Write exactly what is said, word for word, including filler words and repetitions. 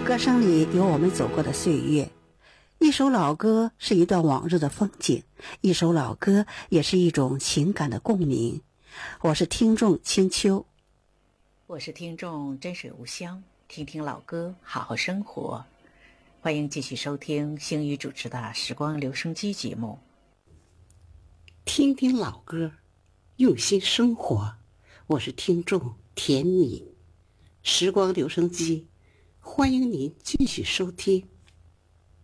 歌声里有我们走过的岁月，一首老歌是一段往日的风景，一首老歌也是一种情感的共鸣。我是听众清秋， 我是听众真水无香，听听老歌，好好生活。欢迎继续收听星宇主持的时光留声机节目。 听听老歌，用心生活。我是听众田米，时光留声机，欢迎您继续收听。